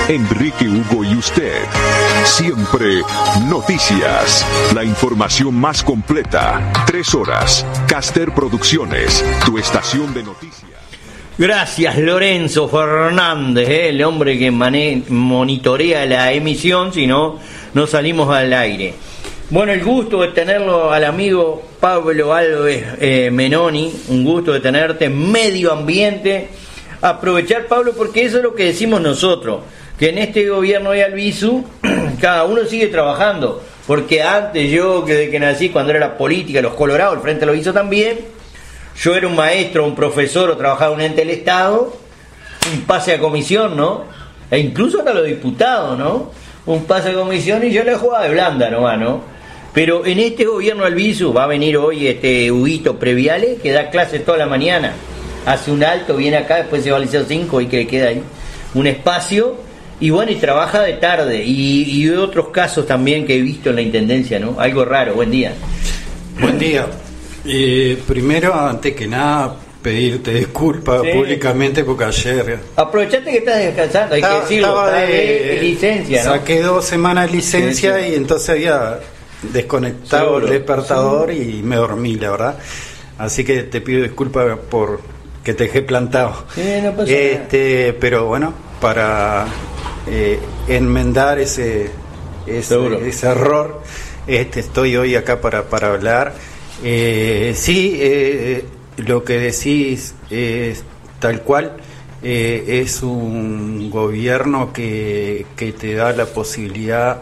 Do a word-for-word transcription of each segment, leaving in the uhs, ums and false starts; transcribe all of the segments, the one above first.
Enrique Hugo y usted. Siempre noticias. La información más completa. Tres horas. Caster Producciones, tu estación de noticias. Gracias, Lorenzo Fernández, ¿eh? El hombre que mane- monitorea la emisión, si no, no salimos al aire. Bueno, el gusto de tenerlo al amigo Pablo Alves eh, Menoni, un gusto de tenerte. Medio ambiente, aprovechar, Pablo, porque eso es lo que decimos nosotros, que en este gobierno de Albizu cada uno sigue trabajando, porque antes yo, que desde que nací, cuando era la política, los colorados, el Frente lo hizo también, yo era un maestro, un profesor o trabajaba en un ente del Estado, un pase a comisión, ¿no? E incluso hasta los diputados, ¿no? Un pase a comisión y yo le jugaba de blanda nomás, ¿no? Pero en este gobierno de Albizu va a venir hoy este Huguito Previale, que da clases toda la mañana, hace un alto, viene acá, después se va al Liceo cinco y que queda ahí un espacio, y bueno, y trabaja de tarde, y, y otros casos también que he visto en la Intendencia, ¿no? Algo raro. Buen día. Buen día. Eh, primero, antes que nada, pedirte disculpas sí. públicamente porque ayer... Aprovechate que estás descansando, hay estaba, que decirlo, estaba de, de licencia, ¿no? Saqué dos semanas de licencia sí, sí. y entonces había desconectado Seguro. el despertador sí. y me dormí, la verdad. Así que te pido disculpas por que te dejé plantado. Sí, no pasa este, nada. Pero bueno, para eh, enmendar ese, ese, ese error, este, estoy hoy acá para, para hablar. Eh, sí, eh, lo que decís es tal cual, eh, es un gobierno que, que te da la posibilidad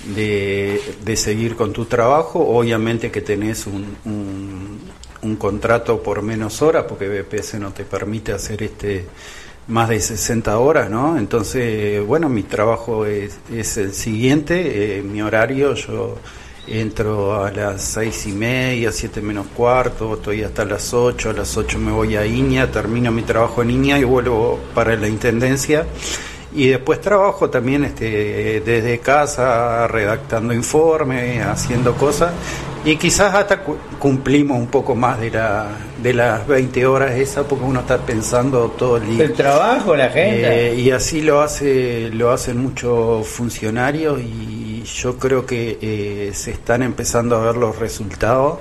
de, de seguir con tu trabajo. Obviamente que tenés un, un, un contrato por menos horas, porque B P S no te permite hacer este más de sesenta horas, ¿no? Entonces, bueno, mi trabajo es, es el siguiente, eh, mi horario, yo entro a las seis y media, siete menos cuarto, estoy hasta las ocho, a las ocho me voy a Iña, termino mi trabajo en Iña y vuelvo para la Intendencia, y después trabajo también este, desde casa, redactando informes, haciendo cosas, y quizás hasta cu- cumplimos un poco más de la de las veinte horas esas, porque uno está pensando todo el día. El trabajo, la gente. Eh, y así lo hace lo hacen muchos funcionarios, y yo creo que eh, se están empezando a ver los resultados,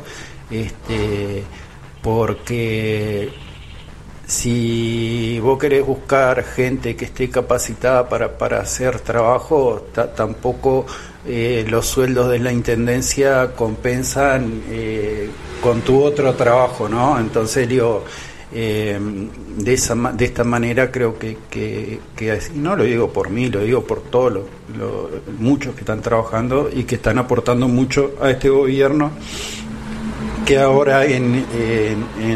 este, porque si vos querés buscar gente que esté capacitada para, para hacer trabajo, t- tampoco eh, los sueldos de la Intendencia compensan eh, con tu otro trabajo, ¿no? Entonces, digo, eh, de esa de esta manera creo que, que, que y no lo digo por mí, lo digo por todos los lo, muchos que están trabajando y que están aportando mucho a este gobierno, que ahora en, en, en